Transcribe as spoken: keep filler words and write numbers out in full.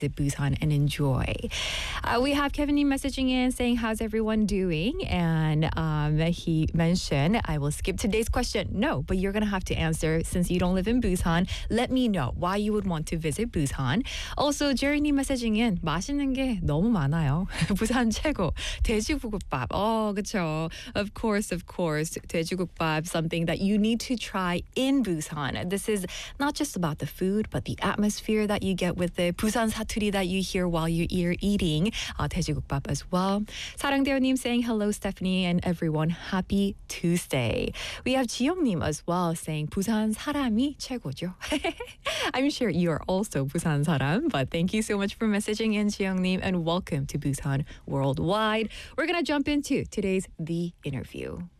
visit Busan and enjoy. Uh, we have Kevin Lee messaging in saying, how's everyone doing? And um, he mentioned, I will skip today's question. No, but you're going to have to answer since you don't live in Busan. Let me know why you would want to visit Busan. Also, Jerry Lee messaging in, 맛있는 게 너무 많아요. 부산 최고. 돼지국밥. Oh, 그쵸. Of course, of course. 돼지국밥, something that you need to try in Busan. This is not just about the food, but the atmosphere that you get with the Busan 사투리 that you hear while you're eating uh, 돼지국밥 as well. 사랑대호님 saying hello, Stephanie, and everyone. Happy Tuesday. We have 지영님 as well saying 부산 사람이 최고죠. I'm sure you are also 부산 사람, but thank you so much for messaging in, 지영님, and welcome to Busan Worldwide. We're going to jump into today's The Interview.